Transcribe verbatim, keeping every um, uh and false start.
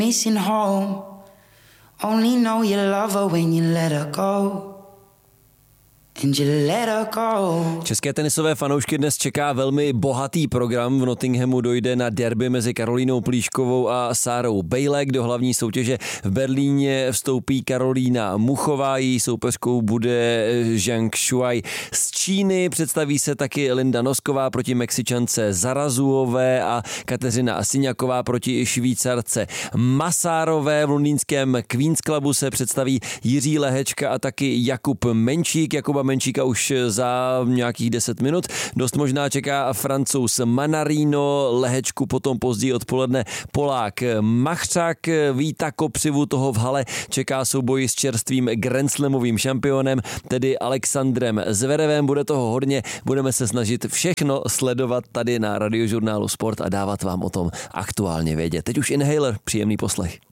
missing home. Only know you love her when you let her go. České tenisové fanoušky dnes čeká velmi bohatý program. V Nottinghamu dojde na derby mezi Karolínou Plíškovou a Sárou Bejlek. Do hlavní soutěže v Berlíně vstoupí Karolína Muchová, její soupeřkou bude Zhang Shuai z Číny. Představí se taky Linda Nosková proti Mexičance Zarazuové a Kateřina Asiňaková proti Švýcarce Masárové. V londýnském Queen's Clubu se představí Jiří Lehečka a taky Jakub Menčík. Jakuba Menčíka už za nějakých deset minut. Dost možná čeká Francouz Manarino, Lehečku potom později odpoledne Polák Machřák. Víta Kopřivu toho v hale čeká souboj s čerstvým grandslamovým šampionem, tedy Alexandrem Zverevem. Bude toho hodně, budeme se snažit všechno sledovat tady na Radiožurnálu Sport a dávat vám o tom aktuálně vědět. Teď už Inhaler, příjemný poslech.